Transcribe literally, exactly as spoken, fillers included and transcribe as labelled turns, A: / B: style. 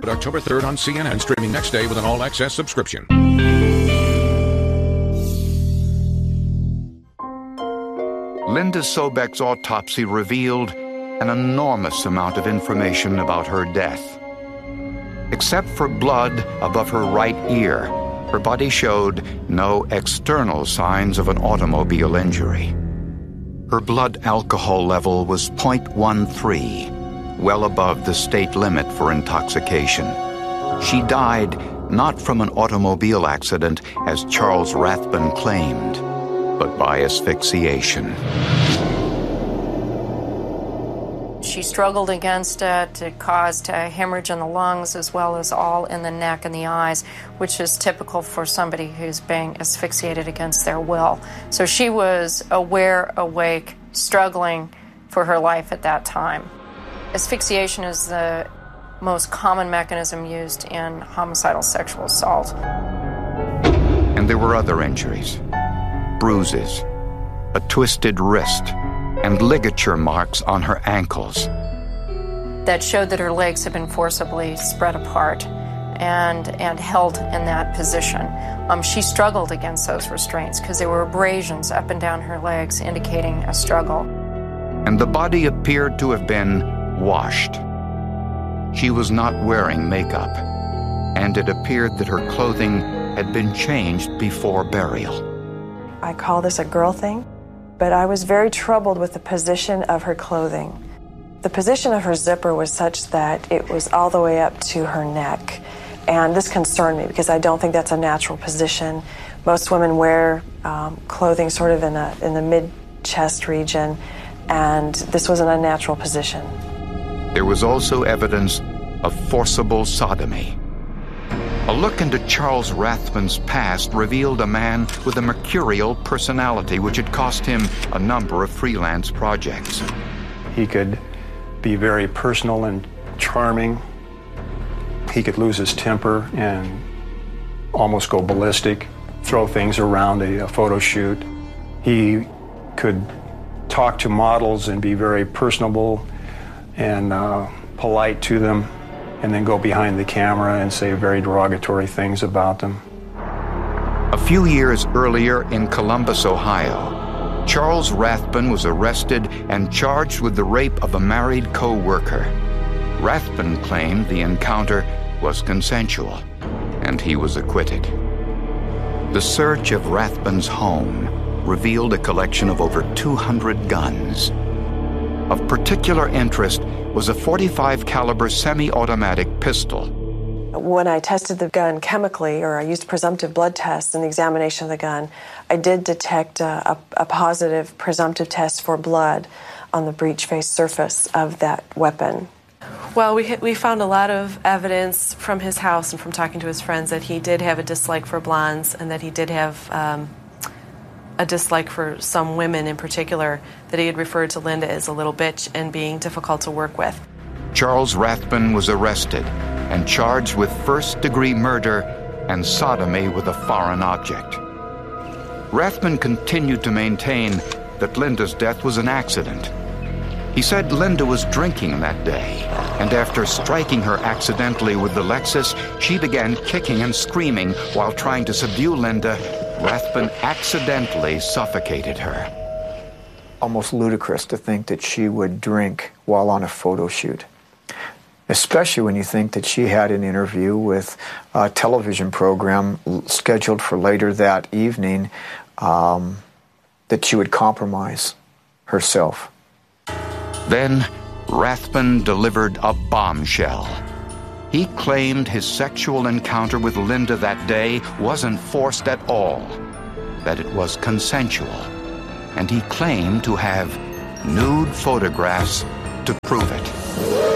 A: October third on C N N, streaming next day with an all-access subscription.
B: Linda Sobek's autopsy revealed an enormous amount of information about her death. Except for blood above her right ear, her body showed no external signs of an automobile injury. Her blood alcohol level was zero point one three, well above the state limit for intoxication. She died not from an automobile accident, as Charles Rathbun claimed, but by asphyxiation.
C: She struggled against it. It caused a hemorrhage in the lungs as well as all in the neck and the eyes, which is typical for somebody who's being asphyxiated against their will. So she was aware, awake, struggling for her life at that time. Asphyxiation is the most common mechanism used in homicidal sexual assault.
B: And there were other injuries, bruises, a twisted wrist, and ligature marks on her ankles.
C: That showed that her legs had been forcibly spread apart and and held in that position. Um, she struggled against those restraints because there were abrasions up and down her legs indicating a struggle.
B: And the body appeared to have been washed. She was not wearing makeup, and it appeared that her clothing had been changed before burial.
D: I call this a girl thing. But I was very troubled with the position of her clothing. The position of her zipper was such that it was all the way up to her neck. And this concerned me because I don't think that's a natural position. Most women wear um, clothing sort of in, a, in the mid-chest region, and this was an unnatural position.
B: There was also evidence of forcible sodomy. A look into Charles Rathbun's past revealed a man with a mercurial personality which had cost him a number of freelance projects.
E: He could be very personal and charming. He could lose his temper and almost go ballistic, throw things around a, a photo shoot. He could talk to models and be very personable and uh, polite to them, and then go behind the camera and say very derogatory things about them.
B: A few years earlier in Columbus, Ohio, Charles Rathbun was arrested and charged with the rape of a married co-worker. Rathbun claimed the encounter was consensual, and he was acquitted. The search of Rathbun's home revealed a collection of over two hundred guns. Of particular interest was a forty-five caliber semi-automatic pistol.
D: When I tested the gun chemically, or I used presumptive blood tests in the examination of the gun, I did detect a, a, a positive presumptive test for blood on the breech face surface of that weapon.
F: Well, we we found a lot of evidence from his house and from talking to his friends that he did have a dislike for blondes and that he did have um, a dislike for some women in particular, that he had referred to Linda as a little bitch and being difficult to work with.
B: Charles Rathbun was arrested and charged with first-degree murder and sodomy with a foreign object. Rathbun continued to maintain that Linda's death was an accident. He said Linda was drinking that day, and after striking her accidentally with the Lexus, she began kicking and screaming while trying to subdue Linda. Rathbun accidentally suffocated her.
G: Almost ludicrous to think that she would drink while on a photo shoot, especially when you think that she had an interview with a television program scheduled for later that evening, um, that she would compromise herself.
B: Then Rathbun delivered a bombshell. He claimed his sexual encounter with Linda that day wasn't forced at all, that it was consensual, and he claimed to have nude photographs to prove it.